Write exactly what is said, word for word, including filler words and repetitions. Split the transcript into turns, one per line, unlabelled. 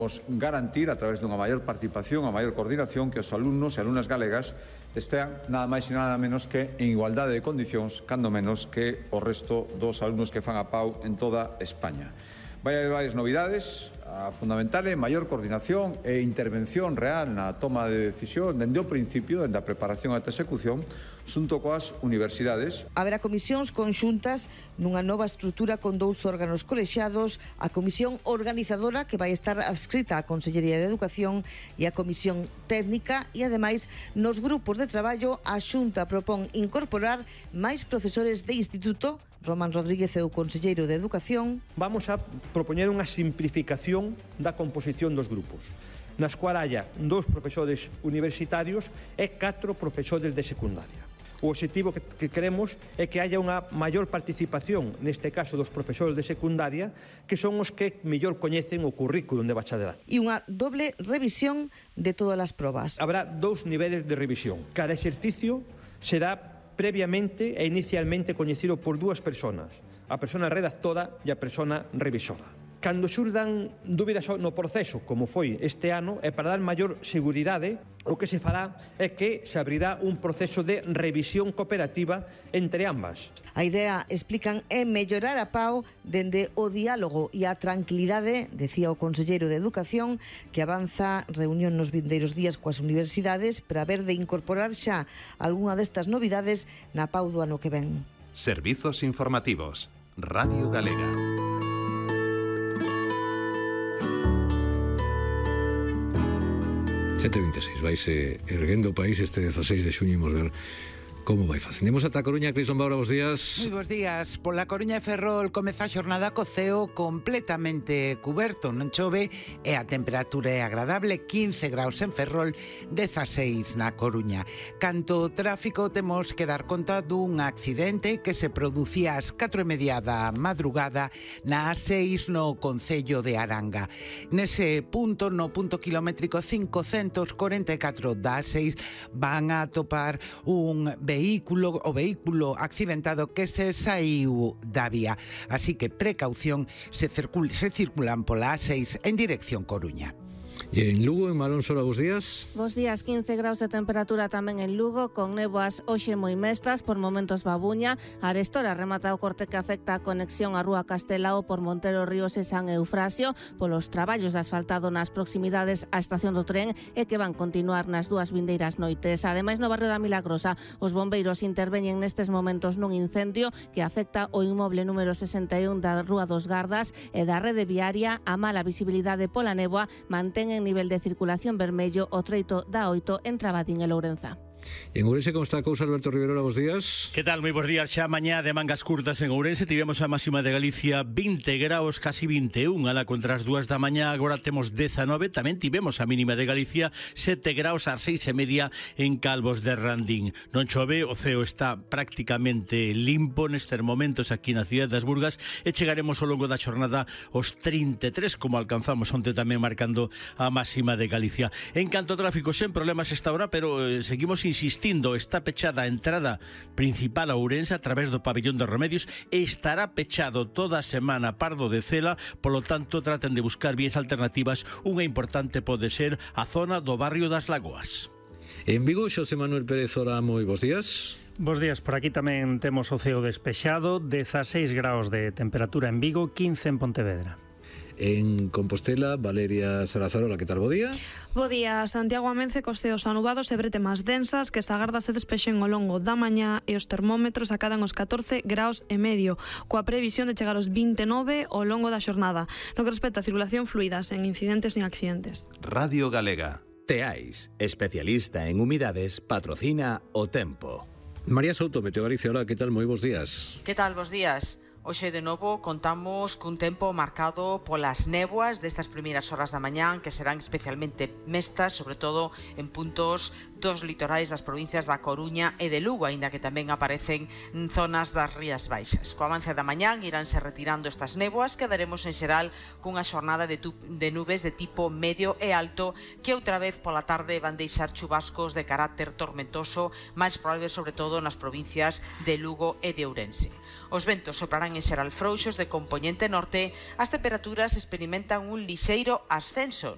Garantir, a través dunha maior participación, a maior coordinación, que os alumnos e alumnas galegas estean nada máis e nada menos que en igualdade de condicións, cando menos que o resto dos alumnos que fan a P A U en toda España. Vai haber varias novidades, a fundamental é maior coordinación e intervención real na toma de decisión dende o principio, dende a preparación ata a execución, xunto coas universidades.
Haberá comisións conxuntas nunha nova estrutura con dous órganos colexiados, a comisión organizadora que vai estar adscrita á Consellería de Educación e a comisión técnica, e ademais nos grupos de traballo a Xunta propón incorporar máis profesores de instituto. Román Rodríguez é o conselleiro de Educación.
Vamos a propoñer unha simplificación da composición dos grupos, nas cual haya dous profesores universitarios e catro profesores de secundaria. O objetivo que, que queremos é que haya unha maior participación, neste caso dos profesores de secundaria, que son os que mellor coñecen o currículum de bacharelato.
E unha doble revisión de todas as probas.
Habrá dous niveles de revisión. Cada exercicio será previamente e inicialmente coñecido por dúas persoas, a persona redactora e a persona revisora. Cando xurdan dúbidas no proceso, como foi este ano, e para dar maior seguridade, o que se fará é que se abrirá un proceso de revisión cooperativa entre ambas.
A idea, explican, é mellorar a P A U dende o diálogo e a tranquilidade, decía o conselleiro de Educación, que avanza reunión nos vindeiros días coas universidades para ver de incorporar xa algunha destas novidades na P A U do ano que ven.
Servizos informativos. Radio Galega.
sete e vinte e seis, vaise erguendo o país este dezaseis de xuño, imos ver como vai facendemos ata a Coruña. Cris Lombaura, bos días.
Moi bos días. Pola Coruña e Ferrol comeza a xornada co ceo completamente cuberto, non chove e a temperatura é agradable, quince graus en Ferrol, dezaseis na Coruña. Canto tráfico, temos que dar conta dun accidente que se producía ás catro e media da madrugada na A seis no concello de Aranga. Nese punto, no punto kilométrico cincocentos corenta e catro da A seis, van a topar un vehículo, o vehículo accidentado que se saiu da vía. Así que precaución, se, circul, se circulan pola A seis en dirección Coruña.
E en Lugo, en Malónsora, bos días.
Bos días, quince graus de temperatura tamén en Lugo, con néboas hoxe moi mestas, por momentos babuña. Arestora remata o corte que afecta a conexión á Rúa Castelao por Montero Ríos e San Eufrasio, polos traballos de asfaltado nas proximidades á estación do tren e que van continuar nas dúas vindeiras noites. Ademais, no barrio da Milagrosa, os bombeiros interveñen nestes momentos nun incendio que afecta o inmoble número sesenta e un da Rúa dos Gardas e da rede viaria. A mala visibilidade pola néboa mantén en nivel de circulación vermello o treito da oito entre Abadín e Lourenza.
En Ourense, como está a cousa, Alberto Riverola, bos días.
Que tal? Moi bos días. Xa mañá de mangas curtas en Ourense tivemos a máxima de Galicia vinte graus, casi vinte e un, ala contra as dúas da mañá. Agora temos dezanove, tamén tivemos a mínima de Galicia sete graus ás seis e media en Calvos de Randín. Non chove, o ceo está prácticamente limpo nestes momentos aquí na cidade das Burgas e chegaremos ao longo da xornada aos trinta e tres, como alcanzamos onte tamén marcando a máxima de Galicia. En canto ao tráfico, sen problemas esta hora, pero eh, seguimos insistindo, está pechada a entrada principal a Ourense a través do pabillón dos Remedios e estará pechado toda a semana Pardo de Cela, polo tanto traten de buscar vías alternativas. Unha importante pode ser a zona do barrio das Lagoas.
En Vigo, Xosé Manuel Pérez Ora, moi bos días.
Bos días, por aquí tamén temos o ceo despexado, dezaseis graus de temperatura en Vigo, quince en Pontevedra.
En Compostela, Valeria Sarazarola, que tal, bo día?
Bo día, Santiago amense cos ceos anubados e bretemas densas que se agarda se despexen ao longo da mañá e os termómetros acadan os catorce graus e medio, coa previsión de chegar aos vinte e nove ao longo da xornada, no que respecta a circulación fluida, sen incidentes nin accidentes.
Radio Galega.
Teais, especialista en humidades, patrocina o tempo.
María Souto, Meteo Galicia, hola, que tal, moi bos días.
Que tal, bos días? Hoxe de novo contamos cun tempo marcado polas néboas destas primeiras horas da mañán, que serán especialmente mestas, sobre todo en puntos dos litorais das provincias da Coruña e de Lugo, aínda que tamén aparecen en zonas das Rías Baixas. Co avance da mañán iránse retirando estas néboas, quedaremos en xeral cunha xornada de, de nubes de tipo medio e alto, que outra vez pola tarde van deixar chubascos de carácter tormentoso, máis probable sobre todo nas provincias de Lugo e de Ourense. Os ventos soprarán en xeral frouxos de compoñente norte, as temperaturas experimentan un lixeiro ascenso